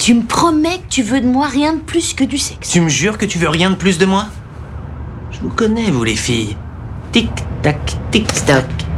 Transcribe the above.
Tu me promets que tu veux de moi rien de plus que du sexe. Tu me jures que tu veux rien de plus de moi? Je vous connais, vous les filles. Tic-tac, tic-tac.